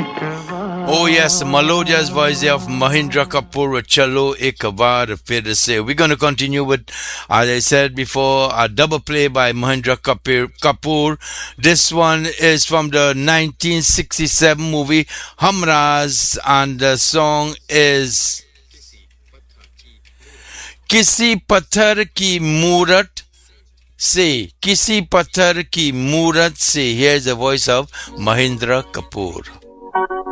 Oh yes, melodious voice of Mahindra Kapoor. Chalo ek baar fir se. We're going to continue with, as I said before, a double play by Mahindra Kapoor. This one is from the 1967 movie Humraz, and the song is Kisi Patthar Ki Moorat Se. Kisi Patthar Ki Moorat Se. Here's the voice of Mahindra Kapoor.